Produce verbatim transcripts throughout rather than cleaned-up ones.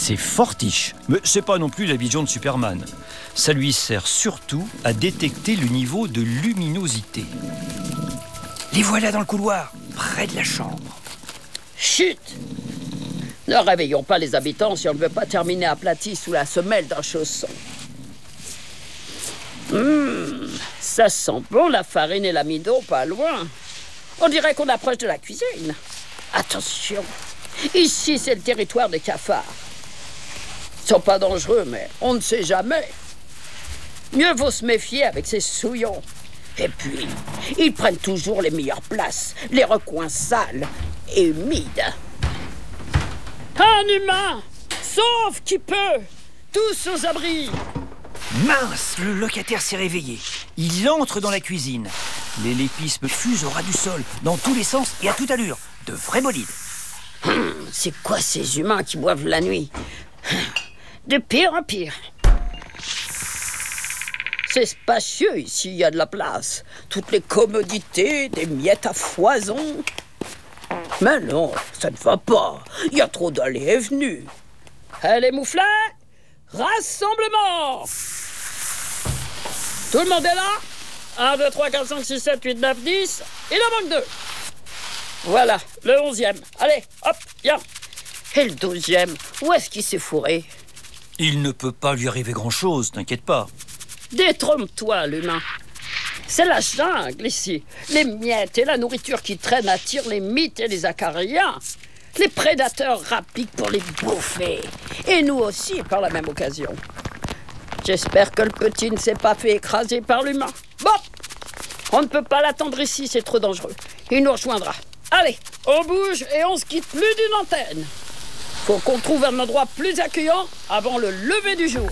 C'est fortiche, mais c'est pas non plus la vision de Superman. Ça lui sert surtout à détecter le niveau de luminosité. Les voilà dans le couloir, près de la chambre. Chut! Ne réveillons pas les habitants si on ne veut pas terminer aplati sous la semelle d'un chausson. Hum, ça sent bon la farine et l'amidon pas loin. On dirait qu'on approche de la cuisine. Attention, ici c'est le territoire des cafards. Ils sont pas dangereux, mais on ne sait jamais. Mieux vaut se méfier avec ces souillons. Et puis, ils prennent toujours les meilleures places, les recoins sales et humides. Un humain, sauf qui peut, tous aux abris. Mince, le locataire s'est réveillé. Il entre dans la cuisine. Les lépismes fusent au ras du sol, dans tous les sens et à toute allure. De vrais bolides. Hum, c'est quoi ces humains qui boivent la nuit? De pire en pire. C'est spacieux ici, il y a de la place. Toutes les commodités, des miettes à foison. Mais non, ça ne va pas. Il y a trop d'allées et venues. Allez, mouflets, rassemblement! Tout le monde est là? un, deux, trois, quatre, cinq, six, sept, huit, neuf, dix. Il en manque deux. Voilà, le onzième. Allez, hop, viens. Et le douzième, où est-ce qu'il s'est fourré? Il ne peut pas lui arriver grand-chose, t'inquiète pas. Détrompe-toi, l'humain. C'est la jungle ici. Les miettes et la nourriture qui traînent attirent les mythes et les acariens. Les prédateurs rapiquent pour les bouffer. Et nous aussi, par la même occasion. J'espère que le petit ne s'est pas fait écraser par l'humain. Bon, on ne peut pas l'attendre ici, c'est trop dangereux. Il nous rejoindra. Allez, on bouge et on se quitte plus d'une antenne. Faut qu'on trouve un endroit plus accueillant avant le lever du jour.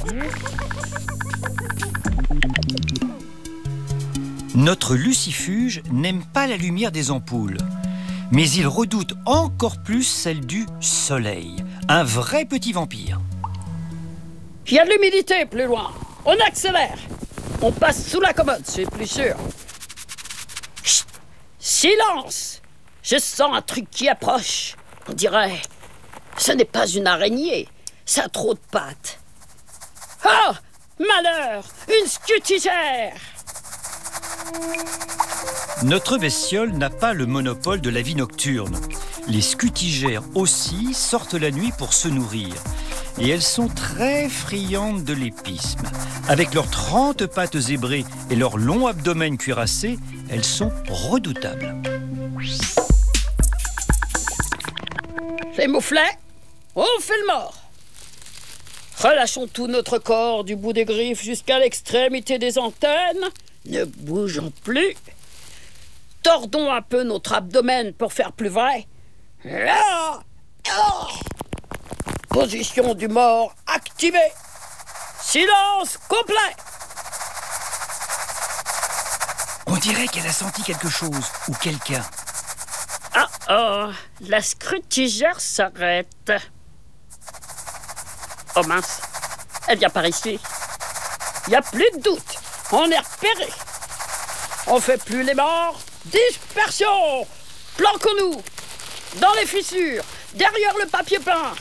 Notre lucifuge n'aime pas la lumière des ampoules, mais il redoute encore plus celle du soleil. Un vrai petit vampire. Il y a de l'humidité plus loin. On accélère. On passe sous la commode, c'est plus sûr. Chut! Silence! Je sens un truc qui approche. On dirait... Ce n'est pas une araignée. Ça a trop de pattes. Oh! Malheur! Une scutigère! Notre bestiole n'a pas le monopole de la vie nocturne. Les scutigères aussi sortent la nuit pour se nourrir. Et elles sont très friandes de lépisme. Avec leurs trente pattes zébrées et leur long abdomen cuirassé, elles sont redoutables. Les mouflets, on fait le mort. Relâchons tout notre corps du bout des griffes jusqu'à l'extrémité des antennes. Ne bougeons plus. Tordons un peu notre abdomen pour faire plus vrai. Là. Oh. Position du mort activée. Silence complet. On dirait qu'elle a senti quelque chose ou quelqu'un. Ah oh, la scutigère s'arrête. Oh mince, elle vient par ici. Il n'y a plus de doute, on est repéré. On fait plus les morts. Dispersion. Planquons-nous. Dans les fissures, derrière le papier peint.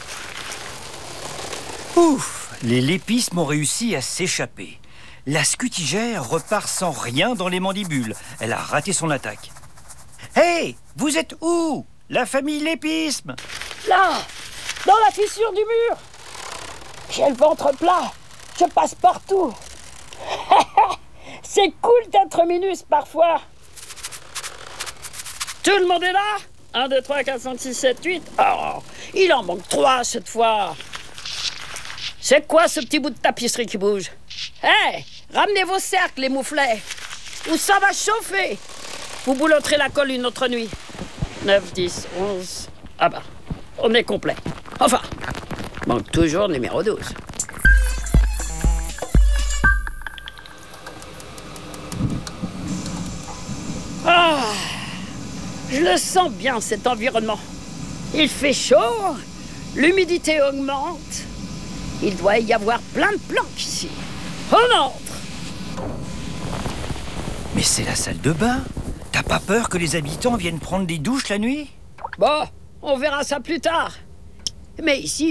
Ouf, les lépismes ont réussi à s'échapper. La scutigère repart sans rien dans les mandibules. Elle a raté son attaque. Hé, hey, vous êtes où? La famille lépisme? Là, dans la fissure du mur. J'ai le ventre plat. Je passe partout. C'est cool d'être minus parfois. Tout le monde est là? un, deux, trois, quatre, cinq, six, sept, huit. Oh, il en manque trois cette fois. C'est quoi ce petit bout de tapisserie qui bouge? Hé, hey, ramenez vos cercles, les mouflets. Ou ça va chauffer. Vous boulotterez la colle une autre nuit. neuf, dix, onze... Ah bah, on est complet. Enfin, manque toujours le numéro douze. Ah, je le sens bien, cet environnement. Il fait chaud, l'humidité augmente. Il doit y avoir plein de planques ici. On entre. Mais c'est la salle de bain. T'as pas peur que les habitants viennent prendre des douches la nuit? Bon, on verra ça plus tard. Mais ici,